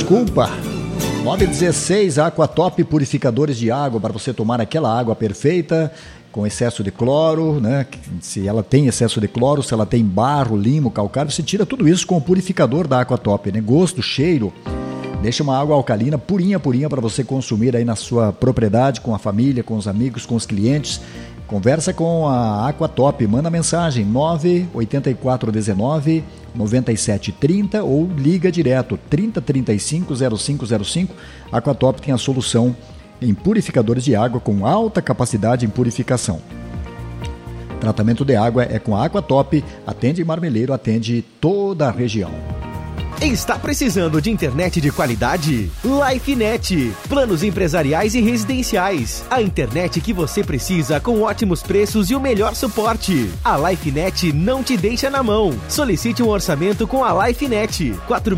desculpa. 916 Aquatop purificadores de água para você tomar aquela água perfeita, com excesso de cloro, né? Se ela tem excesso de cloro, se ela tem barro, limo, calcário, você tira tudo isso com o purificador da Aquatop, né? Gosto, cheiro, deixa uma água alcalina, purinha para você consumir aí na sua propriedade, com a família, com os amigos, com os clientes. Conversa com a Aquatop, manda mensagem 98419 9730 ou liga direto 3035 0505. A Aquatop tem a solução em purificadores de água com alta capacidade em purificação. Tratamento de água é com a Aquatop, atende Marmeleiro, atende toda a região. Está precisando de internet de qualidade? LifeNet. Planos empresariais e residenciais. A internet que você precisa com ótimos preços e o melhor suporte. A LifeNet não te deixa na mão. Solicite um orçamento com a LifeNet.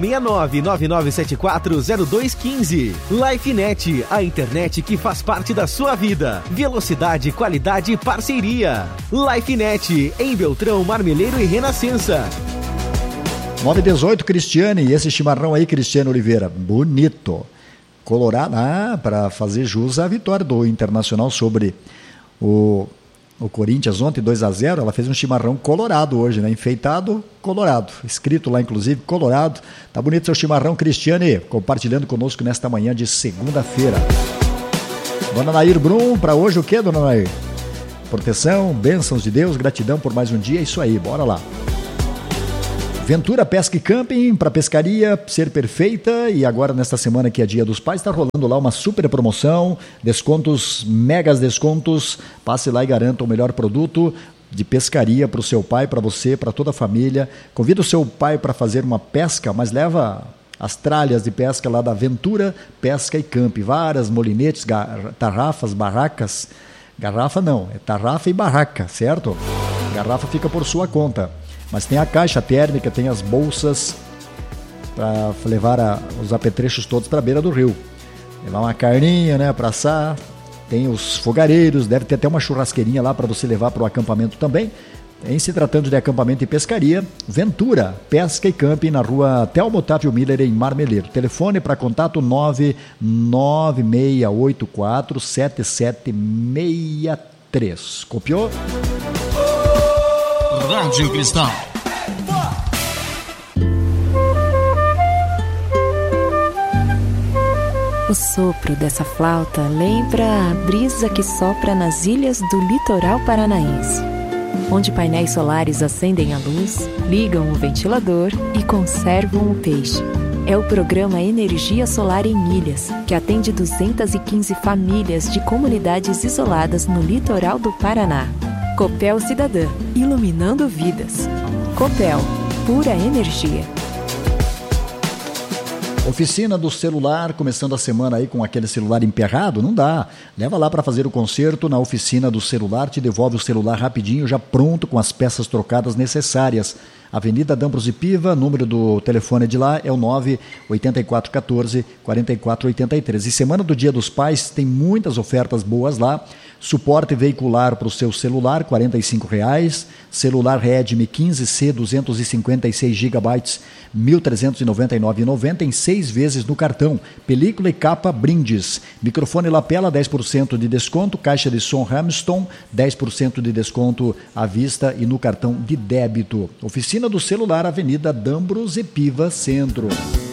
469-9974-0215. LifeNet, a internet que faz parte da sua vida. Velocidade, qualidade e parceria. LifeNet, em Beltrão, Marmeleiro e Renascença. 918, Cristiane, e esse chimarrão aí, Cristiane Oliveira, bonito, colorado, para fazer jus à vitória do Internacional sobre o Corinthians ontem, 2-0, ela fez um chimarrão colorado hoje, né? Enfeitado, colorado, escrito lá inclusive, colorado. Tá bonito seu chimarrão, Cristiane, compartilhando conosco nesta manhã de segunda-feira. Dona Nair Brum, para hoje o que, Dona Nair? Proteção, bênçãos de Deus, gratidão por mais um dia, isso aí, bora lá. Ventura Pesca e Camping, para pescaria ser perfeita, e agora nesta semana que é Dia dos Pais, está rolando lá uma super promoção, descontos, megas descontos, passe lá e garanta o melhor produto de pescaria para o seu pai, para você, para toda a família. Convida o seu pai para fazer uma pesca, mas leva as tralhas de pesca lá da Ventura Pesca e Camping, várias molinetes, tarrafas, barracas, garrafa não, é tarrafa e barraca, certo? Garrafa fica por sua conta. Mas tem a caixa térmica, tem as bolsas para levar os apetrechos todos para a beira do rio. Levar uma carninha, né, para assar. Tem os fogareiros, deve ter até uma churrasqueirinha lá para você levar para o acampamento também. Em se tratando de acampamento e pescaria, Ventura Pesca e Camping, na rua Telmo Otávio Miller, em Marmeleiro. Telefone para contato 996847763. Copiou? Rádio Cristal. O sopro dessa flauta lembra a brisa que sopra nas ilhas do litoral paranaense, onde painéis solares acendem a luz, ligam o ventilador e conservam o peixe. É o programa Energia Solar em Ilhas, que atende 215 famílias de comunidades isoladas no litoral do Paraná. Copel Cidadã, iluminando vidas. Copel, pura energia. Oficina do celular, começando a semana aí com aquele celular emperrado, não dá. Leva lá para fazer o conserto na oficina do celular, te devolve o celular rapidinho, já pronto, com as peças trocadas necessárias. Avenida D'Ambrosio Piva, número do telefone de lá é o 98414-4483. E semana do Dia dos Pais tem muitas ofertas boas lá. Suporte veicular para o seu celular, R$ 45,00. Celular Redmi 15C, 256 GB, R$ 1.399,90 em 6 vezes no cartão. Película e capa brindes. Microfone lapela, 10% de desconto. Caixa de som Hamilton, 10% de desconto à vista e no cartão de débito. Oficina do celular, Avenida D'Ambrosio Piva, Centro.